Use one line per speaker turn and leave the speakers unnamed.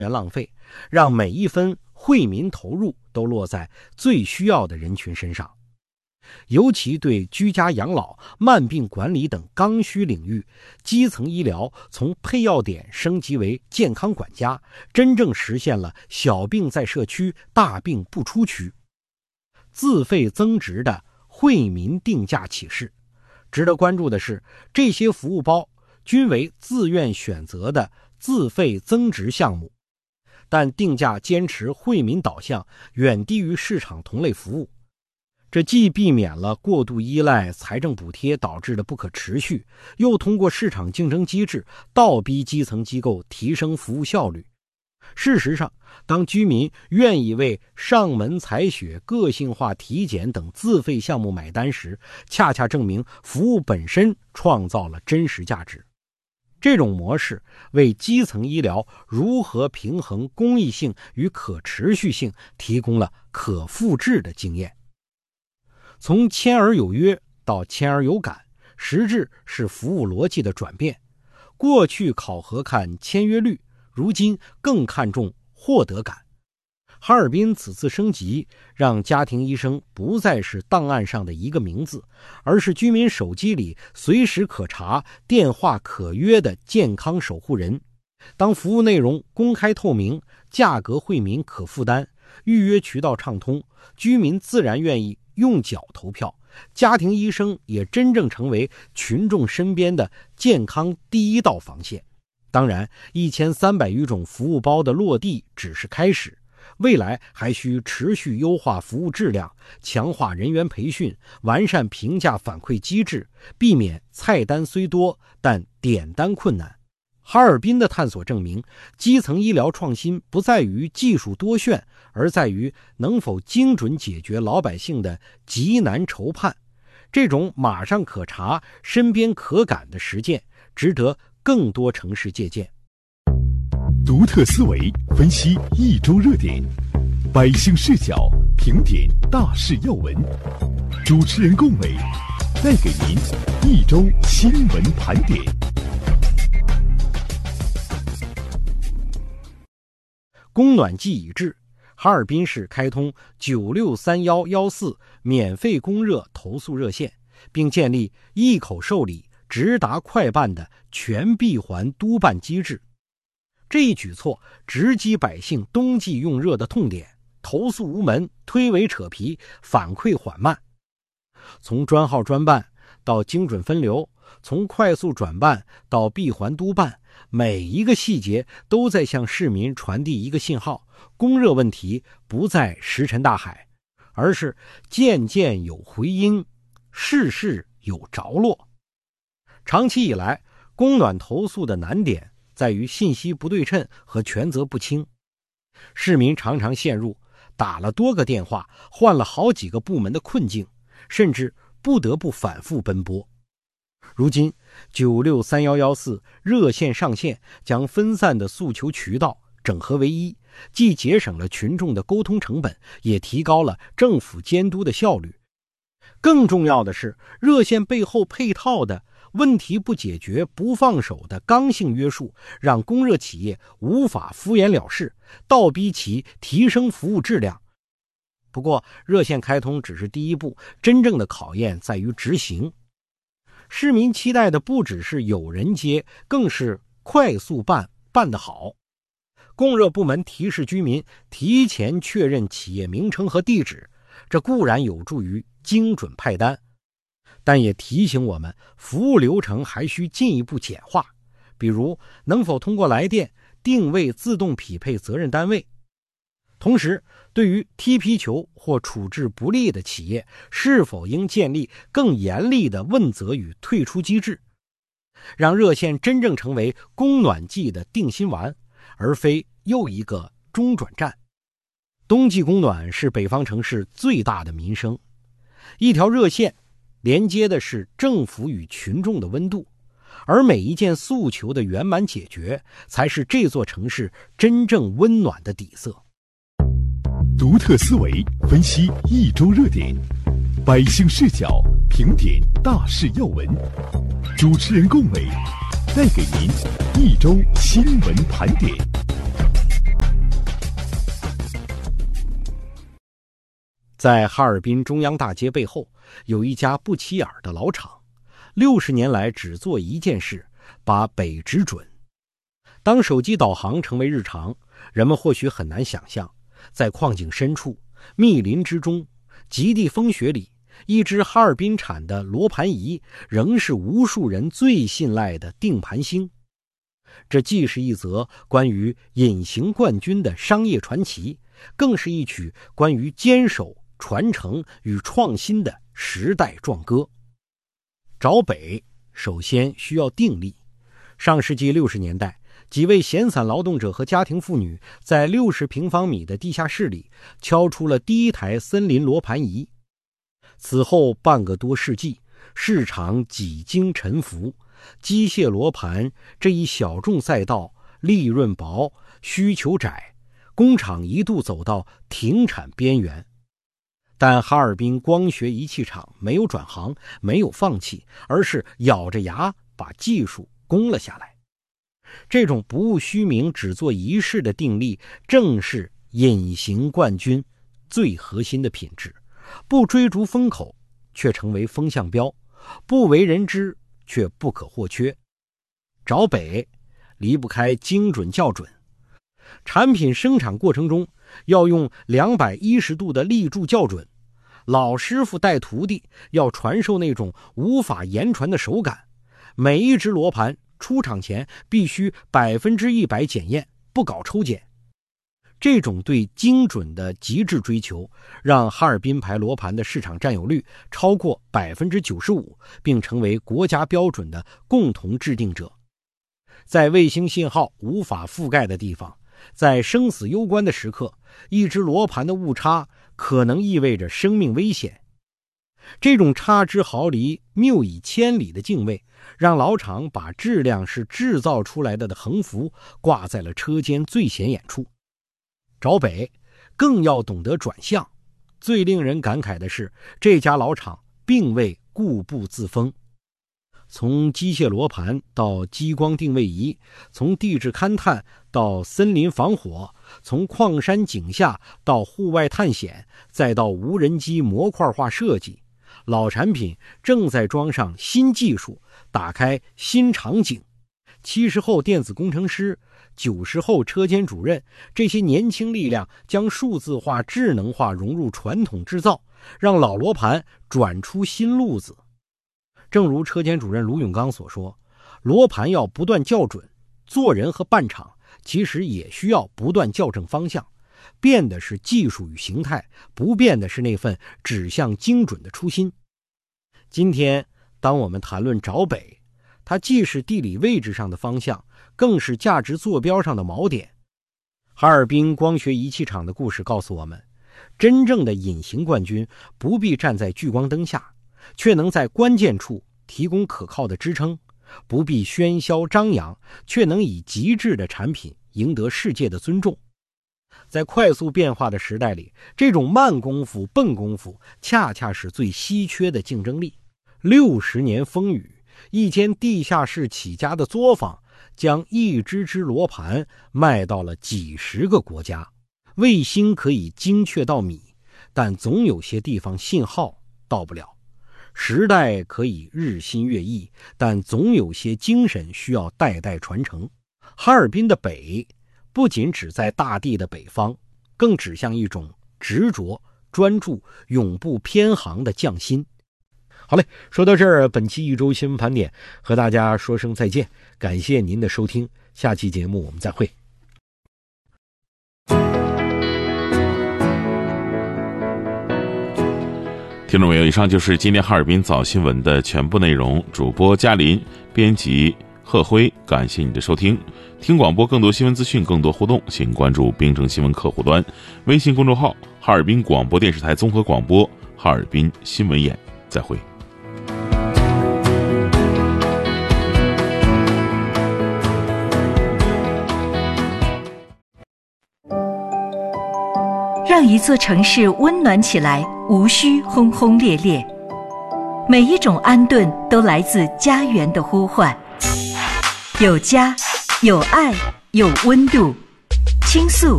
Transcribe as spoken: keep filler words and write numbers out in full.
源浪费，让每一分惠民投入都落在最需要的人群身上。尤其对居家养老、慢病管理等刚需领域，基层医疗从配药点升级为健康管家，真正实现了小病在社区，大病不出区。自费增值的惠民定价启示。值得关注的是，这些服务包均为自愿选择的自费增值项目，但定价坚持惠民导向，远低于市场同类服务。这既避免了过度依赖财政补贴导致的不可持续，又通过市场竞争机制倒逼基层机构提升服务效率。事实上，当居民愿意为上门采血、个性化体检等自费项目买单时，恰恰证明服务本身创造了真实价值。这种模式为基层医疗如何平衡公益性与可持续性提供了可复制的经验。从签而有约到签而有感，实质是服务逻辑的转变。过去考核看签约率，如今更看重获得感。哈尔滨此次升级，让家庭医生不再是档案上的一个名字，而是居民手机里随时可查、电话可约的健康守护人。当服务内容公开透明，价格惠民可负担，预约渠道畅通，居民自然愿意用脚投票，家庭医生也真正成为群众身边的健康第一道防线。当然，一千三百余种服务包的落地只是开始，未来还需持续优化服务质量，强化人员培训，完善评价反馈机制，避免菜单虽多但点单困难。哈尔滨的探索证明，基层医疗创新不在于技术多炫，而在于能否精准解决老百姓的急难愁盼。这种马上可查、身边可感的实践，值得更多城市借鉴。
独特思维分析一周热点，百姓视角评点大事要闻，主持人龚伟带给您一周新闻盘点。
供暖季已至，哈尔滨市开通九六三一一四免费供热投诉热线，并建立一口受理、直达快办的全闭环督办机制。这一举措直击百姓冬季用热的痛点，投诉无门，推诿扯皮，反馈缓慢。从专号专办到精准分流，从快速转办到闭环督办，每一个细节都在向市民传递一个信号：供热问题不再石沉大海，而是件件有回音，事事有着落。长期以来，供暖投诉的难点在于信息不对称和权责不清，市民常常陷入打了多个电话、换了好几个部门的困境，甚至不得不反复奔波。如今九六三一一四热线上线，将分散的诉求渠道整合为一，既节省了群众的沟通成本，也提高了政府监督的效率。更重要的是，热线背后配套的问题不解决不放手的刚性约束，让供热企业无法敷衍了事，倒逼其提升服务质量。不过，热线开通只是第一步，真正的考验在于执行。市民期待的不只是有人接，更是快速办，办得好。供热部门提示居民提前确认企业名称和地址，这固然有助于精准派单，但也提醒我们，服务流程还需进一步简化，比如能否通过来电定位自动匹配责任单位。同时，对于踢皮球或处置不力的企业，是否应建立更严厉的问责与退出机制，让热线真正成为供暖季的定心丸，而非又一个中转站。冬季供暖是北方城市最大的民生，一条热线连接的是政府与群众的温度，而每一件诉求的圆满解决，才是这座城市真正温暖的底色。
独特思维分析一周热点，百姓视角评点大事要闻，主持人龚伟带给您一周新闻盘点。
在哈尔滨中央大街背后有一家不起眼的老厂，六十年来只做一件事，把北指准。当手机导航成为日常，人们或许很难想象，在矿井深处、密林之中、极地风雪里，一只哈尔滨产的罗盘仪仍是无数人最信赖的定盘星。这既是一则关于隐形冠军的商业传奇，更是一曲关于坚守、传承与创新的时代壮歌。找北首先需要定力。上世纪六十年代，几位闲散劳动者和家庭妇女在六十平方米的地下室里敲出了第一台森林罗盘仪。此后半个多世纪，市场几经沉浮，机械罗盘这一小众赛道利润薄、需求窄，工厂一度走到停产边缘。但哈尔滨光学仪器厂没有转行，没有放弃，而是咬着牙把技术攻了下来。这种不务虚名、只做一事的定力，正是隐形冠军最核心的品质。不追逐风口，却成为风向标；不为人知，却不可或缺。找北离不开精准校准。产品生产过程中要用两百一十度的立柱校准，老师傅带徒弟要传授那种无法言传的手感。每一只罗盘出厂前必须百分之一百检验，不搞抽检。这种对精准的极致追求，让哈尔滨牌罗盘的市场占有率超过百分之九十五，并成为国家标准的共同制定者。在卫星信号无法覆盖的地方，在生死攸关的时刻，一只罗盘的误差可能意味着生命危险。这种差之毫厘、谬以千里的敬畏，让老厂把质量是制造出来的的横幅挂在了车间最显眼处。找北更要懂得转向。最令人感慨的是，这家老厂并未固步自封。从机械罗盘到激光定位仪，从地质勘探到森林防火，从矿山井下到户外探险，再到无人机模块化设计，老产品正在装上新技术，打开新场景。七十后电子工程师，九十后车间主任，这些年轻力量将数字化、智能化融入传统制造，让老罗盘转出新路子。正如车间主任卢永刚所说，罗盘要不断校准，做人和办厂其实也需要不断校正方向。变的是技术与形态，不变的是那份指向精准的初心。今天当我们谈论找北，它既是地理位置上的方向，更是价值坐标上的锚点。哈尔滨光学仪器厂的故事告诉我们，真正的隐形冠军不必站在聚光灯下，却能在关键处提供可靠的支撑；不必喧嚣张扬，却能以极致的产品赢得世界的尊重。在快速变化的时代里，这种慢功夫、笨功夫恰恰是最稀缺的竞争力。六十年风雨，一间地下室起家的作坊，将一只只罗盘卖到了几十个国家。卫星可以精确到米，但总有些地方信号到不了。时代可以日新月异，但总有些精神需要代代传承。哈尔滨的北，不仅指在大地的北方，更指向一种执着、专注、永不偏航的匠心。好嘞，说到这儿，本期一周新闻盘点和大家说声再见，感谢您的收听，下期节目我们再会。
听众朋友，以上就是今天哈尔滨早新闻的全部内容。主播嘉林，编辑贺辉，感谢你的收听。听广播更多新闻资讯，更多互动，请关注冰城新闻客户端、微信公众号哈尔滨广播电视台综合广播、哈尔滨新闻眼。再会。
让一座城市温暖起来，无需轰轰烈烈。每一种安顿都来自家园的呼唤。有家，有爱，有温度。倾诉